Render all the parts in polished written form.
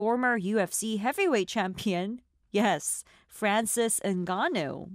former UFC heavyweight champion. Yes, Francis Ngannou.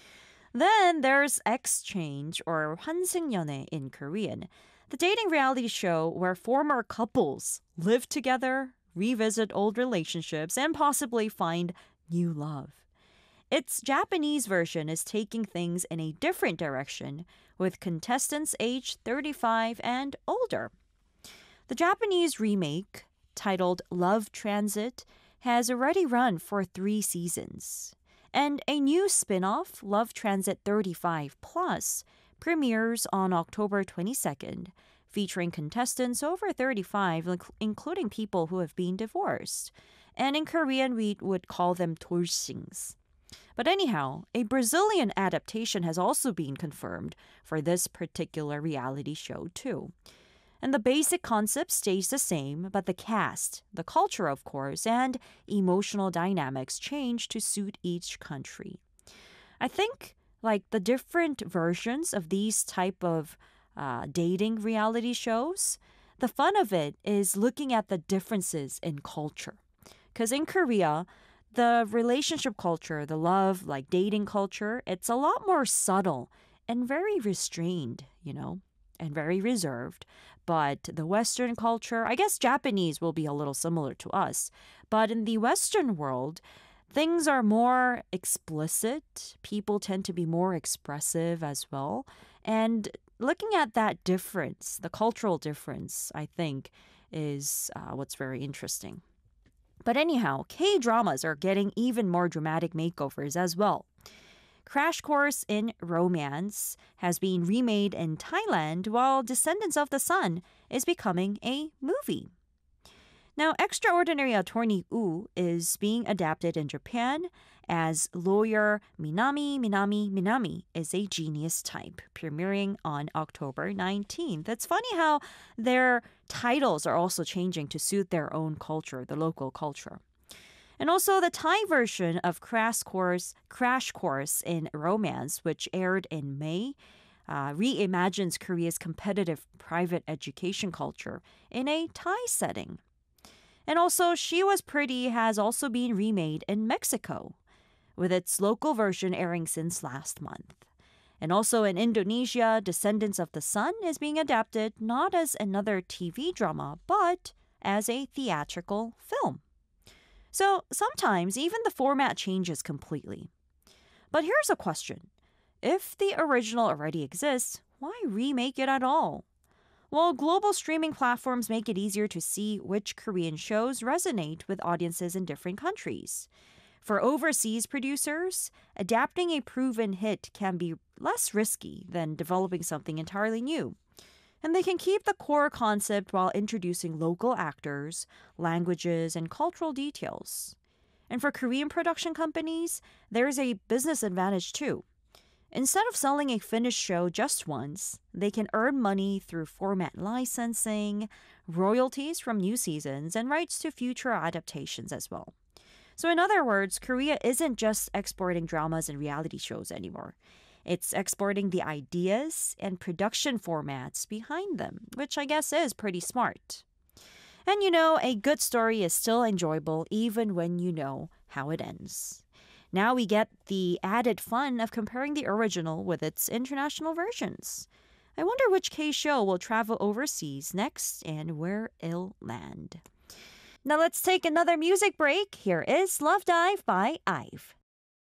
Then there's Exchange or 환승연애 in Korean, the dating reality show where former couples live together, revisit old relationships, and possibly find new love. Its Japanese version is taking things in a different direction, with contestants aged 35 and older. The Japanese remake, titled Love Transit, has already run for 3 seasons. And a new spin off, Love Transit 35 Plus, premieres on October 22nd, featuring contestants over 35, including people who have been divorced. And in Korean, we would call them 돌싱s. But anyhow, a Brazilian adaptation has also been confirmed for this particular reality show, too. And the basic concept stays the same, but the cast, the culture, of course, and emotional dynamics change to suit each country. I think, like, the different versions of these type of dating reality shows, the fun of it is looking at the differences in culture. Because in Korea, the relationship culture, the love, like dating culture, it's a lot more subtle and very restrained, and very reserved. But the Western culture, I guess Japanese will be a little similar to us. But in the Western world, things are more explicit. People tend to be more expressive as well. And looking at that difference, the cultural difference, I think, is what's very interesting. But anyhow, K-dramas are getting even more dramatic makeovers as well. Crash Course in Romance has been remade in Thailand, while Descendants of the Sun is becoming a movie. Now, Extraordinary Attorney Woo is being adapted in Japan as lawyer Minami is a genius type, premiering on October 19th. It's funny how their titles are also changing to suit their own culture, the local culture. And also the Thai version of Crash Course in Romance, which aired in May, reimagines Korea's competitive private education culture in a Thai setting. And also, She Was Pretty has also been remade in Mexico, with its local version airing since last month. And also in Indonesia, Descendants of the Sun is being adapted not as another TV drama, but as a theatrical film. So sometimes even the format changes completely. But here's a question. If the original already exists, why remake it at all? Well, global streaming platforms make it easier to see which Korean shows resonate with audiences in different countries. For overseas producers, adapting a proven hit can be less risky than developing something entirely new. And they can keep the core concept while introducing local actors, languages, and cultural details. And for Korean production companies, there's a business advantage too. Instead of selling a finished show just once, they can earn money through format licensing, royalties from new seasons, and rights to future adaptations as well. So in other words, Korea isn't just exporting dramas and reality shows anymore. It's exporting the ideas and production formats behind them, which I guess is pretty smart. And a good story is still enjoyable even when you know how it ends. Now we get the added fun of comparing the original with its international versions. I wonder which K-show will travel overseas next and where it'll land. Now let's take another music break. Here is Love Dive by IVE.